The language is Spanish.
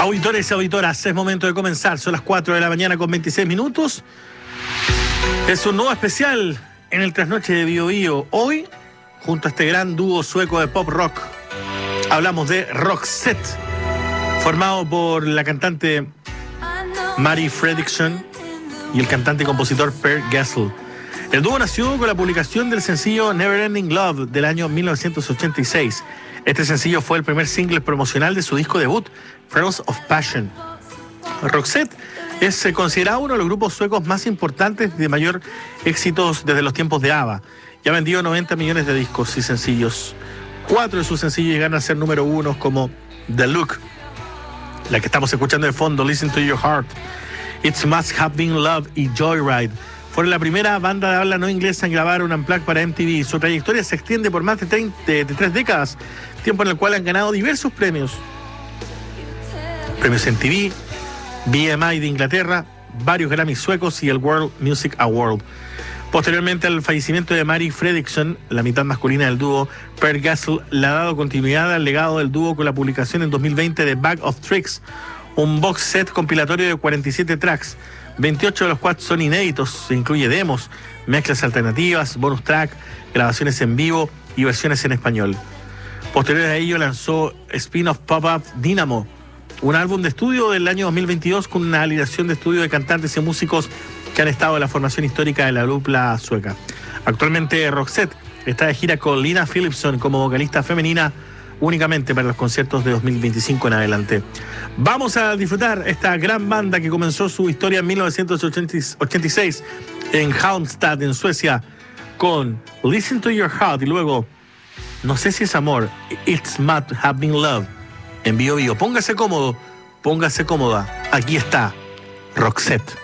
Auditores y auditoras, es momento de comenzar. Son las 4 de la mañana con 26 minutos. Es un nuevo especial en el Trasnoche de Bio Bio. Hoy, junto a este gran dúo sueco de pop rock, hablamos de Roxette, formado por la cantante Mari Fredriksson y el cantante y compositor Per Gessle. El dúo nació con la publicación del sencillo Never Ending Love del año 1986. Este sencillo fue el primer single promocional de su disco debut, Pearls of Passion. Roxette es considerado uno de los grupos suecos más importantes de mayor éxitos desde los tiempos de ABBA. Ya ha vendido 90 millones de discos y sencillos. 4 de sus sencillos llegaron a ser número 1, como The Look, la que estamos escuchando de fondo, Listen to Your Heart, It Must Have Been Love y Joyride. Fueron la primera banda de habla no inglesa en grabar un unplugged para MTV. Su trayectoria se extiende por más de 3 décadas, tiempo en el cual han ganado diversos premios. Premios MTV, BMI de Inglaterra, varios Grammys suecos y el World Music Award. Posteriormente al fallecimiento de Mari Fredriksson, la mitad masculina del dúo, Per Gessle le ha dado continuidad al legado del dúo con la publicación en 2020 de Bag of Tricks, un box set compilatorio de 47 tracks. 28 de los cuales son inéditos, se incluye demos, mezclas alternativas, bonus track, grabaciones en vivo y versiones en español. Posterior a ello lanzó Spin-off Pop-Up Dynamo, un álbum de estudio del año 2022 con una alineación de estudio de cantantes y músicos que han estado en la formación histórica de la dupla sueca. Actualmente Roxette está de gira con Lina Philipson como vocalista femenina únicamente para los conciertos de 2025 en adelante. Vamos a disfrutar esta gran banda que comenzó su historia en 1986 en Halmstad, en Suecia, con Listen to Your Heart y luego No sé si es amor, It Must Have Been Love en Bio Bio. Póngase cómodo, póngase cómoda. Aquí está Roxette.